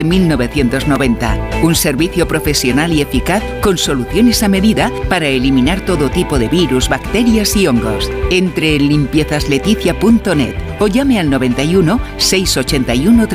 1990. Un servicio profesional y eficaz con soluciones a medida para eliminar todo tipo de virus, bacterias y hongos. Entre en limpiezasleticia.net o llame al 91 681